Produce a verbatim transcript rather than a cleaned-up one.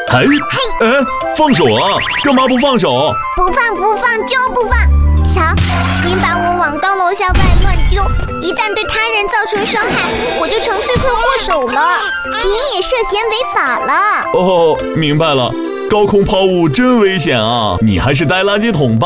哎哎，放手啊！干嘛不放手？ 不放不放就不放！瞧，您把我往高楼下外乱丢，一旦对他人造成伤害，我就成罪魁祸首了。您也涉嫌违法了。 哦，明白了。高空抛物真危险啊！你还是带垃圾桶吧。